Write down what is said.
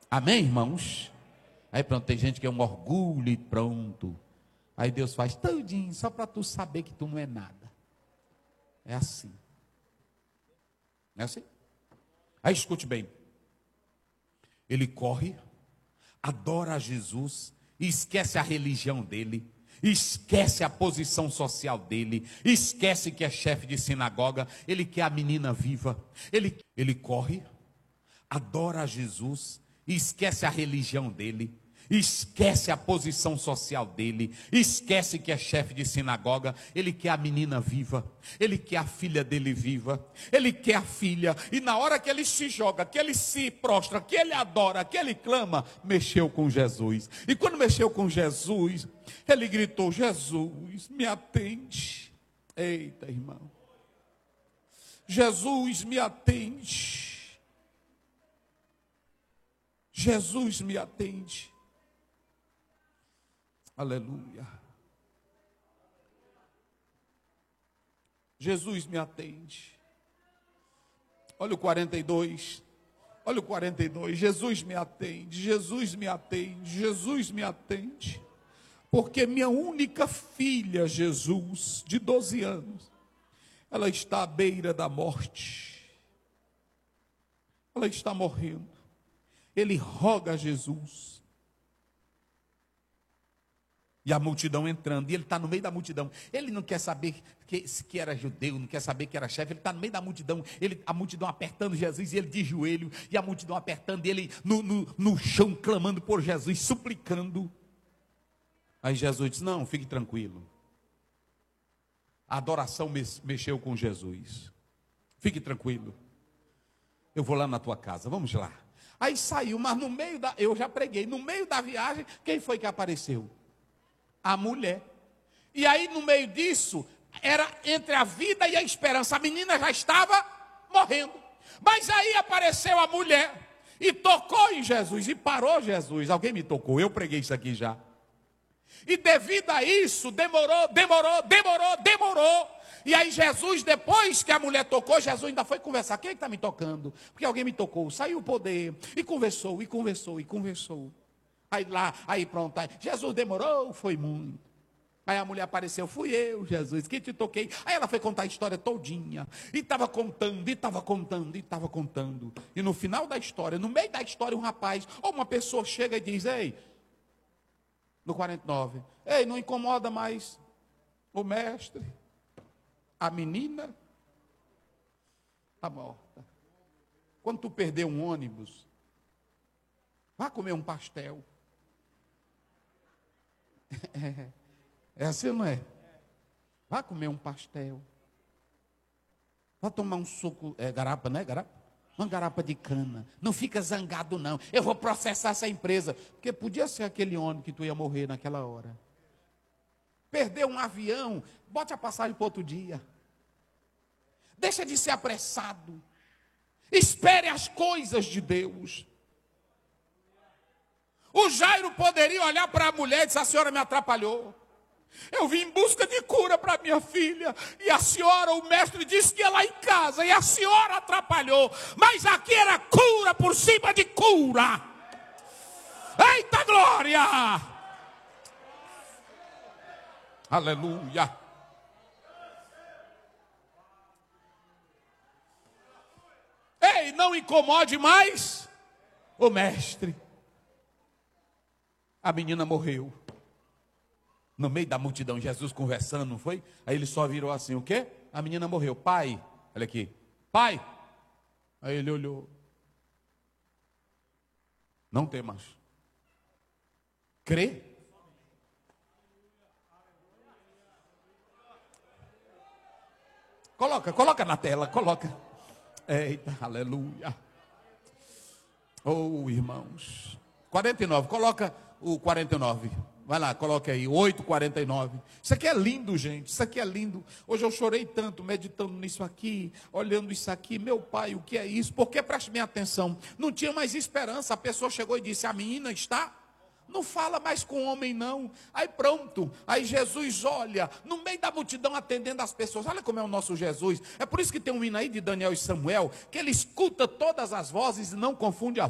Amém, irmãos? Aí pronto, tem gente que é um orgulho e pronto. Aí Deus faz todinho só para tu saber que tu não é nada. É assim. Não é assim? Aí escute bem. Ele corre, adora a Jesus, e esquece a religião dele, esquece a posição social dele, esquece que é chefe de sinagoga, ele quer a menina viva. Ele corre, adora a Jesus, e esquece a religião dele, esquece a posição social dele, esquece que é chefe de sinagoga, ele quer a menina viva, ele quer a filha dele viva, ele quer a filha, e na hora que ele se joga, que ele se prostra, que ele adora, que ele clama, mexeu com Jesus. E quando mexeu com Jesus, ele gritou: Jesus, me atende. Eita, irmão, Jesus, me atende. Jesus, me atende. Aleluia. Jesus, me atende. Olha o 42. Olha o 42. Jesus, me atende. Jesus, me atende. Jesus, me atende. Porque minha única filha, Jesus, de 12 anos, ela está à beira da morte. Ela está morrendo. Ele roga a Jesus. E a multidão entrando, e ele está no meio da multidão. Ele não quer saber que era judeu, não quer saber que era chefe. Ele está no meio da multidão, a multidão apertando Jesus, e ele de joelho, e a multidão apertando, e ele no chão, clamando por Jesus, suplicando. Aí Jesus disse: não, fique tranquilo. A adoração mexeu com Jesus. Fique tranquilo. Eu vou lá na tua casa, vamos lá. Aí saiu, mas no meio eu já preguei, no meio da viagem, quem foi que apareceu? A mulher. E aí no meio disso, era entre a vida e a esperança. A menina já estava morrendo. Mas aí apareceu a mulher e tocou em Jesus, e parou Jesus. Alguém me tocou, eu preguei isso aqui já. E devido a isso, demorou. E aí Jesus, depois que a mulher tocou, Jesus ainda foi conversar. Quem é que está me tocando? Porque alguém me tocou. Saiu o poder. E conversou. Aí pronto. Jesus demorou, foi muito. Aí a mulher apareceu: fui eu, Jesus, que te toquei. Aí ela foi contar a história todinha. E estava contando. E no final da história, no meio da história, um rapaz ou uma pessoa chega e diz: ei, no 49, ei, não incomoda mais o mestre. A menina está morta. Quando tu perder um ônibus, vá comer um pastel. É assim, não é? Vá comer um pastel. Vá tomar um suco, garapa, não é garapa? Uma garapa de cana. Não fica zangado, não. Eu vou processar essa empresa. Porque podia ser aquele ônibus que tu ia morrer naquela hora. Perdeu um avião, bote a passagem para outro dia. Deixa de ser apressado. Espere as coisas de Deus. O Jairo poderia olhar para a mulher e dizer: a senhora me atrapalhou. Eu vim em busca de cura para minha filha. E a senhora, o mestre, disse que ia lá em casa. E a senhora atrapalhou. Mas aqui era cura por cima de cura. Eita glória! Aleluia! Ei, não incomode mais o mestre. A menina morreu. No meio da multidão, Jesus conversando, não foi? Aí ele só virou assim: o quê? A menina morreu. Pai, olha aqui. Pai. Aí ele olhou. Não temas. Crê? Coloca na tela, coloca. Eita, aleluia. Oh, irmãos. 49, coloca o 49. Vai lá, coloca aí, 8:49. Isso aqui é lindo, gente, isso aqui é lindo. Hoje eu chorei tanto, meditando nisso aqui, olhando isso aqui. Meu pai, o que é isso? Porque, preste bem atenção, não tinha mais esperança. A pessoa chegou e disse: a menina está... Não fala mais com homem, não. Aí pronto, aí Jesus olha, no meio da multidão atendendo as pessoas. Olha como é o nosso Jesus. É por isso que tem um hino aí de Daniel e Samuel, que ele escuta todas as vozes e não confunde a